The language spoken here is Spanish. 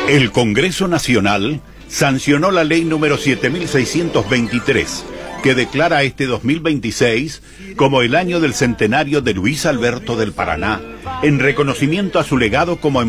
El Congreso Nacional sancionó la ley número 7623, que declara este 2026 como el año del centenario de Luis Alberto del Paraná, en reconocimiento a su legado como